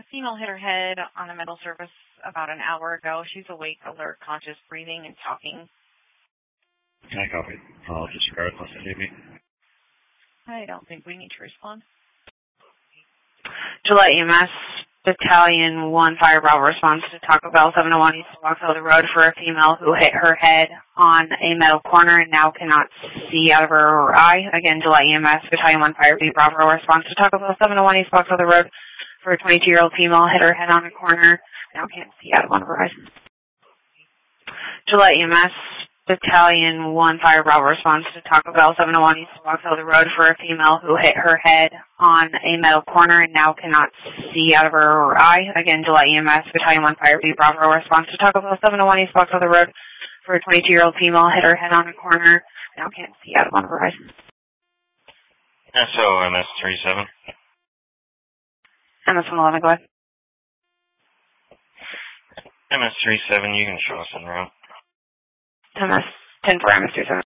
Female hit her head on a metal surface about an hour ago. She's awake, alert, conscious, breathing, and talking. I copy. I'll disregard unless they need me. I don't think we need to respond. Gillette EMS, Battalion 1 Fire Bravo responds to Taco Bell 701 East Vauxhall Road for a female who hit her head on a metal corner and now cannot see out of her eye. Again, Gillette EMS, Battalion 1 Fire Bravo responds to Taco Bell 701 East Vauxhall Road for a 22-year-old female hit her head on a corner, now can't see out of one of her eyes. Gillette EMS, Battalion 1 Fire Bravo responds to Taco Bell 701 East Vauxhall Road for a female who hit her head on a metal corner and now cannot see out of her eye. Again, Gillette EMS, Battalion 1 Fire Bravo responds to Taco Bell 701 East Vauxhall Road for a 22-year-old female hit her head on a corner, now can't see out of one of her eyes. SOMS 37. MS-11, go ahead. MS 37, you can show us en route. MS-10 for MS-37.